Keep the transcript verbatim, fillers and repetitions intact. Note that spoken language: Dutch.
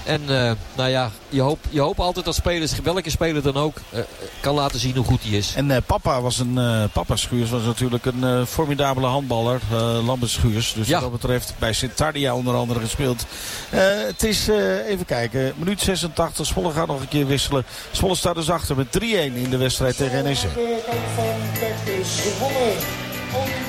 En uh, nou ja, je hoopt je hoop altijd dat spelers, welke speler dan ook, uh, kan laten zien hoe goed hij is. En uh, papa was een uh, papa Schuurs was natuurlijk een uh, formidabele handballer, uh, Lambert Schuurs. Dus ja. wat dat betreft bij Sint-Tardia onder andere gespeeld. Uh, het is, uh, even kijken, minuut zesentachtig. Zwolle gaat nog een keer wisselen. Zwolle staat dus achter met drie-een in de wedstrijd tegen N E C.